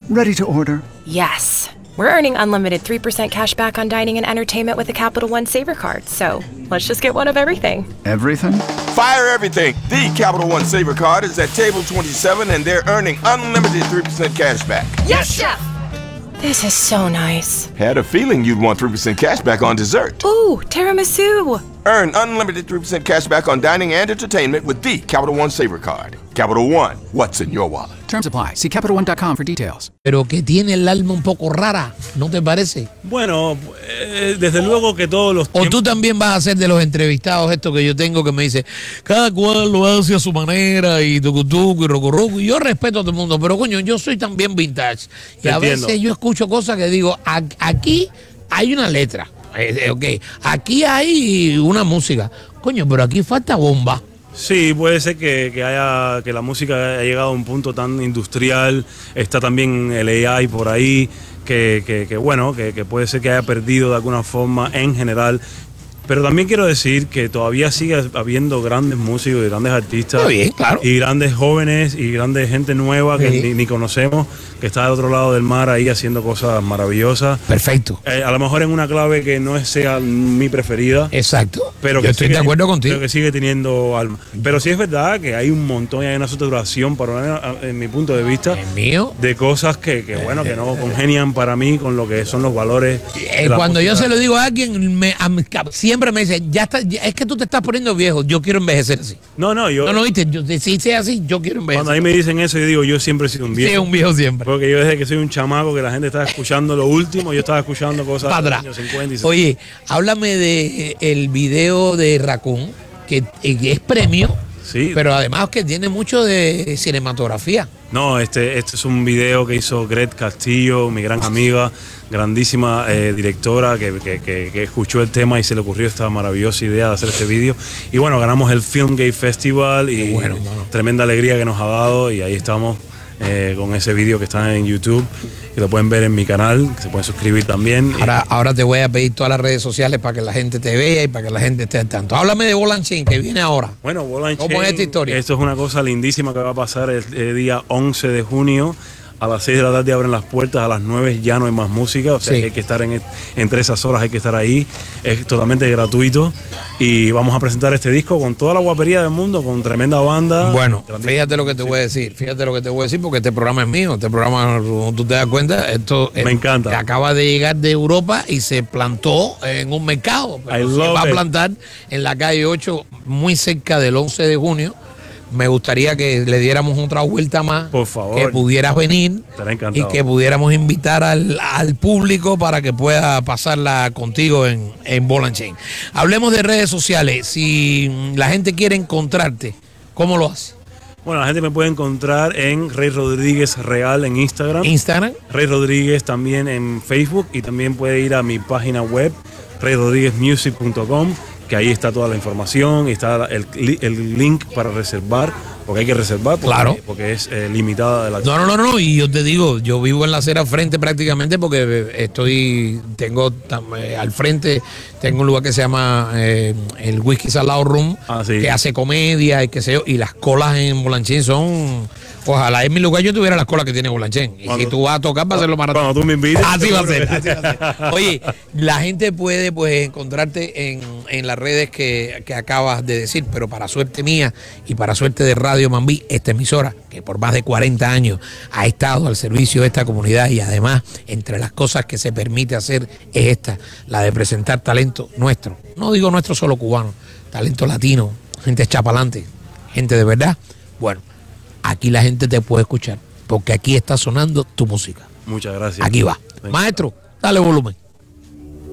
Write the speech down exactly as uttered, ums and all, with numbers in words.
Ready to order. Yes. We're earning unlimited three percent cash back on dining and entertainment with a Capital One Saver card. So let's just get one of everything. Everything? Fire everything. The Capital One Saver card is at table twenty-seven and they're earning unlimited three percent cash back. Yes, Chef! This is so nice. Had a feeling you'd want three percent cash back on dessert. Ooh, tiramisu. Earn unlimited three percent cash back on dining and entertainment with the Capital One Saver card. Capital One, what's in your wallet? Terms apply. See Capital One dot com for details. Pero que tiene el alma un poco rara, ¿no te parece? Bueno, eh, desde luego que todos los O tú también vas a ser de los entrevistados estos que yo tengo que me dice, cada cual lo hace a su manera y tucutuco y rocorroco. Y yo respeto a todo el mundo, pero coño, yo soy también vintage. Y Te a entiendo. veces yo escucho cosas que digo, "A- aquí hay una letra, eh, eh, ok, aquí hay una música, coño, pero aquí falta bomba. Sí, puede ser que, que haya que la música haya llegado a un punto tan industrial, está también el A I por ahí, que, que, que bueno, que, que puede ser que haya perdido de alguna forma en general. Pero también quiero decir que todavía sigue habiendo grandes músicos y grandes artistas. Está bien, claro. Y grandes jóvenes y grandes gente nueva que Sí. ni, ni conocemos, que está del otro lado del mar ahí haciendo cosas maravillosas. Perfecto. Eh, a lo mejor en una clave que no sea mi preferida. Exacto. Pero yo que estoy sigue- de acuerdo contigo. Pero que sigue teniendo alma. Pero sí es verdad que hay un montón, hay una saturación, por lo menos en mi punto de vista, El mío. de cosas que, que, bueno, que no congenian para mí con lo que son los valores. Eh, de la cuando yo música. se lo digo a alguien, me, a mí- siempre me dice, ya está, ya- es que tú te estás poniendo viejo, yo quiero envejecer así. No, no, yo. No, no, viste, yo, si sea así, yo quiero envejecer. Cuando a mí me dicen eso, yo digo, yo siempre he sido un Sí, viejo. un viejo siempre. Porque yo desde que soy un chamaco, que la gente estaba escuchando lo último, yo estaba escuchando cosas Pa' de los atrás. años cincuenta y sesenta. Oye, háblame de el video de Raccoon, que, eh, que es premio, Sí. pero además que tiene mucho de cinematografía. No, este, este es un video que hizo Gret Castillo, mi gran amiga, grandísima eh, directora que, que- que- que escuchó el tema y se le ocurrió esta maravillosa idea de hacer este video. Y bueno, ganamos el Film Gate Festival y bueno, mano. tremenda alegría que nos ha dado y ahí estamos eh, con ese video que está en YouTube, que lo pueden ver en mi canal, que se pueden suscribir también. Ahora, ahora te voy a pedir todas las redes sociales para que la gente te vea y para que la gente esté al tanto. Háblame de Bolanchín, que viene ahora. Bueno, Ball and ¿Cómo es Chain, esta historia? Esto es una cosa lindísima que va a pasar el, el día once de junio. A las seis de la tarde abren las puertas, a las nueve ya no hay más música, o sea Sí. que hay que estar en, entre esas horas, hay que estar ahí, es totalmente gratuito y vamos a presentar este disco con toda la guapería del mundo, con tremenda banda. Bueno, Grandísima. fíjate lo que te voy a decir, fíjate lo que te voy a decir, porque este programa es mío, este programa, como tú te das cuenta, esto Me eh, encanta. acaba de llegar de Europa y se plantó en un mercado, pero I se love va a it. plantar en la calle ocho, muy cerca del once de junio. Me gustaría que le diéramos otra vuelta más, Por favor. que pudieras venir Estaré y encantado. que pudiéramos invitar al, al público para que pueda pasarla contigo en, en Ball and Chain. Hablemos de redes sociales. Si la gente quiere encontrarte, ¿cómo lo hace? Bueno, la gente me puede encontrar en Rey Rodríguez Real en Instagram, Instagram. Rey Rodríguez también en Facebook y también puede ir a mi página web, rey rodríguez music punto com, que ahí está toda la información y está el, el link para reservar, porque hay que reservar porque, Claro. porque es eh, limitada de la... No, no, no, no, y yo te digo, yo vivo en la acera al frente prácticamente porque estoy, tengo tam- eh, al frente, tengo un lugar que se llama eh, el Whisky Salado Room, Ah, sí. que hace comedia y qué sé yo, y las colas en Bolanchín son, ojalá en mi lugar yo tuviera las colas que tiene Bolanchín, y Cuando- si tú vas a tocar va a ser lo más Cuando tú me invites... Así va a seguro ser, que- así va a ser. Oye, la gente puede pues encontrarte en, en las redes que, que acabas de decir, pero para suerte mía y para suerte de Radio Mambí, esta emisora, que por más de cuarenta años ha estado al servicio de esta comunidad y además entre las cosas que se permite hacer es esta, la de presentar talento nuestro. No digo nuestro solo cubano, talento latino, gente chapalante, gente de verdad. Bueno, aquí la gente te puede escuchar, porque aquí está sonando tu música. Muchas gracias. Aquí va. Venga. Maestro, dale volumen.